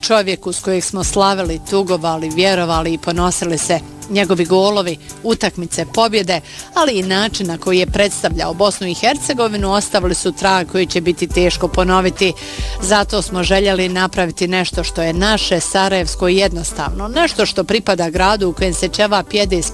čovjek uz kojeg smo slavili, tugovali, vjerovali i ponosili se. Njegovi golovi, utakmice, pobjede, ali i način na koji je predstavljao Bosnu i Hercegovinu ostavili su trag koji će biti teško ponoviti. Zato smo željeli napraviti nešto što je naše, sarajevsko i jednostavno. Nešto što pripada gradu u kojem se čeva pjedez